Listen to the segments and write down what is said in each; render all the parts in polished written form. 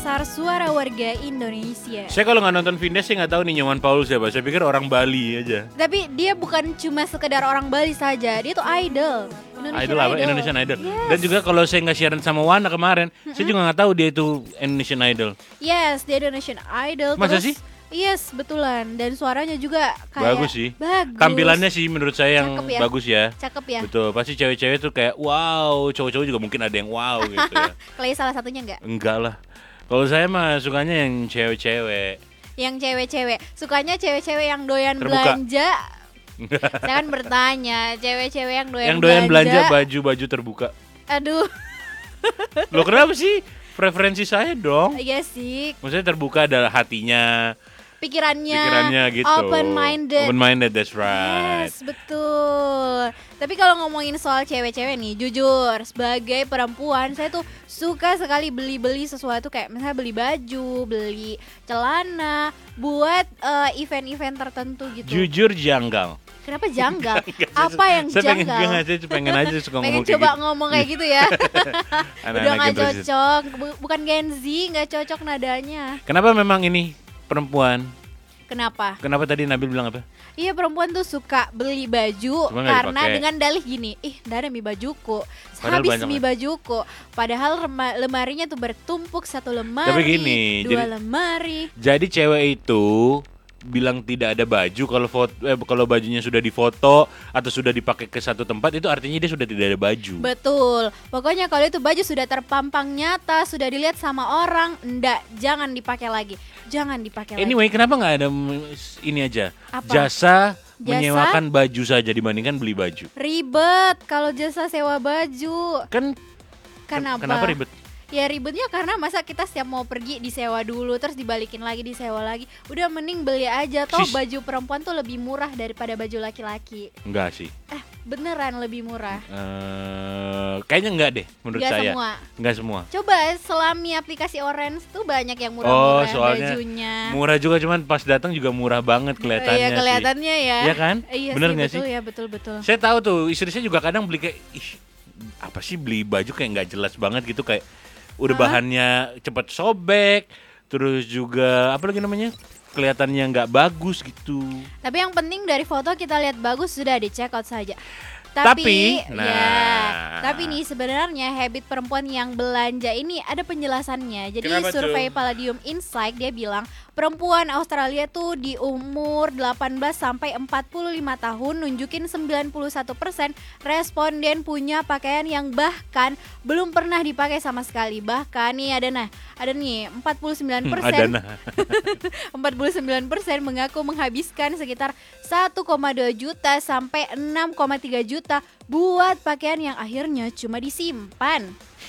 Pasar Suara Warga Indonesia. Saya kalau nggak nonton Vindes sih nggak tahu nih Nyoman Paul siapa. Saya pikir orang Bali aja. Tapi dia bukan cuma sekedar orang Bali saja, dia tuh idol. Idol apa? Indonesian Idol. Yes. Dan juga kalau saya nggak siaran sama Wana kemarin, saya juga nggak tahu dia itu Indonesian Idol. Yes, dia Indonesian Idol. Masa terus, sih? Yes, betulan. Dan suaranya juga kayak Bagus sih. Bagus. Tampilannya sih menurut saya yang Cakep ya? bagus ya. Cakep ya. Betul, pasti cewek-cewek tuh kayak wow, cowok-cowok juga mungkin ada yang wow gitu ya. Clay salah satunya enggak? Enggak lah. Kalau saya mah sukanya yang cewek-cewek. Yang cewek-cewek. Sukanya cewek-cewek yang doyan Terbuka. belanja. Saya kan bertanya, cewek-cewek yang doyan Yang doyan belanja baju-baju terbuka. Aduh, Loh kenapa sih? Preferensi saya dong. iya sih. Maksudnya terbuka adalah hatinya, Pikirannya gitu. open-minded. Open-minded, that's right. Yes, betul. Tapi kalau ngomongin soal cewek-cewek nih, jujur sebagai perempuan saya tuh suka sekali beli-beli sesuatu kayak misalnya beli baju, beli celana buat event-event tertentu gitu. Jujur janggal. Kenapa janggal? Apa yang Saya janggal? pengen aja suka Pengen ngomong kayak coba gitu. ngomong kayak gitu ya. Udah Anak-anak gak generasi. cocok, bukan Gen Z, gak cocok nadanya. Kenapa memang ini perempuan? Kenapa? Kenapa tadi Nabil bilang apa? Iya, perempuan tuh suka beli baju Cuma nggak karena dipakai. dengan dalih gini, dah ada mie bajuku, Padahal habis banyak mie kan? bajuku. Padahal lemarinya tuh bertumpuk, satu lemari, Tapi gini, dua jadi- lemari. Jadi cewek itu bilang tidak ada baju kalau bajunya sudah difoto atau sudah dipakai ke satu tempat itu artinya dia sudah tidak ada baju. Betul. Pokoknya kalau itu baju sudah terpampang nyata, sudah dilihat sama orang, jangan dipakai lagi. Jangan dipakai lagi. Anyway, kenapa nggak ada ini aja? Apa? Jasa menyewakan baju saja dibandingkan beli baju. Ribet kalau jasa sewa baju. Kan Kenapa ribet? Ya ribetnya karena masa kita setiap mau pergi disewa dulu terus dibalikin lagi disewa lagi. Udah mending beli aja toh, Sis. baju perempuan tuh lebih murah daripada baju laki-laki. Enggak sih. Beneran lebih murah. Kayaknya enggak deh menurut Nggak saya. semua. Enggak semua. Coba selami aplikasi Orange tuh banyak yang Oh, murah-murah soalnya bajunya. murah juga cuman pas datang juga murah banget kelihatannya Iya sih. kelihatannya ya. Iya kan? Iya Bener sih, nggak betul sih? ya, betul. Saya tahu tuh istri saya juga kadang beli kayak apa sih beli baju kayak nggak jelas banget gitu kayak udah bahannya cepat sobek terus juga apa lagi namanya kelihatannya nggak bagus gitu. Tapi yang penting dari foto kita lihat bagus sudah di check out saja. Tapi, Tapi nih sebenarnya habit perempuan yang belanja ini ada penjelasannya. Jadi Kenapa survei tuh? Palladium Insight dia bilang perempuan Australia tuh di umur 18 sampai 45 tahun nunjukin 91% responden punya pakaian yang bahkan belum pernah dipakai sama sekali. Bahkan nih ada nih 49% Ada nah. 49% mengaku menghabiskan sekitar 1,2 juta sampai 6,3 juta buat pakaian yang akhirnya cuma disimpan.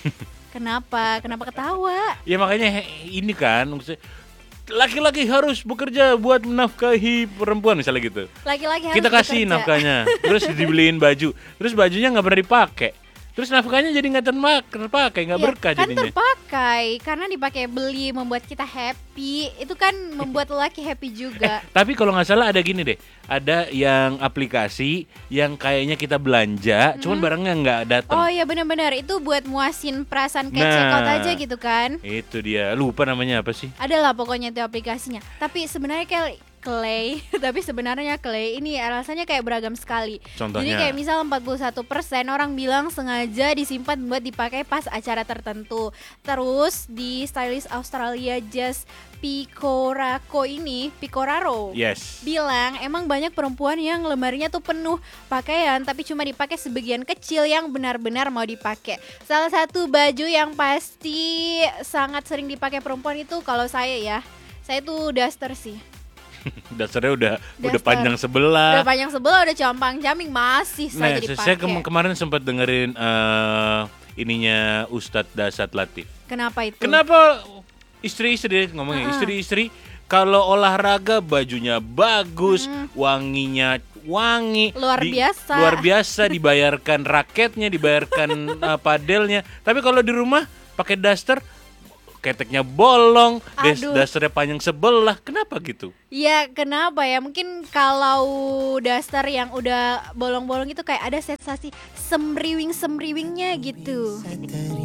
Kenapa? Kenapa ketawa? Ya makanya ini kan maksudnya laki-laki harus bekerja buat menafkahi perempuan misalnya gitu. Laki-laki harus Kita kasih bekerja. nafkahnya, terus dibeliin baju, terus bajunya nggak pernah dipakai, terus nafkahnya jadi nggak terpakai, nggak Iya, berkah kan jadinya. terpakai karena dipakai beli membuat kita happy. Itu kan membuat lelaki happy juga. Tapi kalau nggak salah ada gini deh, ada yang aplikasi yang kayaknya kita belanja, cuman barangnya nggak datang. Oh iya benar-benar itu buat muasin perasaan kayak Nah. check out aja gitu kan. Itu dia, lupa namanya apa sih? Adalah pokoknya itu aplikasinya. Tapi sebenarnya Clay, tapi sebenarnya Clay ini rasanya kayak beragam sekali. Contohnya? Jadi kayak misal 41% orang bilang sengaja disimpan buat dipakai pas acara tertentu. Terus di stylist Australia Jess Picoraro Yes. bilang emang banyak perempuan yang lemarinya tuh penuh pakaian tapi cuma dipakai sebagian kecil yang benar-benar mau dipakai. Salah satu baju yang pasti sangat sering dipakai perempuan itu kalau saya tuh duster sih. Dasarnya udah Duster. panjang sebelah. Udah panjang sebelah, udah compang-camping masih Nah, saja saya dipakai. kemarin sempat dengerin ininya Ustadz Dasat Latif. Kenapa itu? Kenapa istri-istri ngomongnya istri-istri kalau olahraga bajunya bagus, wanginya wangi, Luar biasa. luar biasa dibayarkan raketnya, dibayarkan padelnya. Tapi kalau di rumah pakai daster, keteknya bolong, Aduh. dasternya panjang sebelah. Kenapa gitu? Ya kenapa ya? Mungkin kalau daster yang udah bolong-bolong itu kayak ada sensasi semriwing-semriwingnya gitu.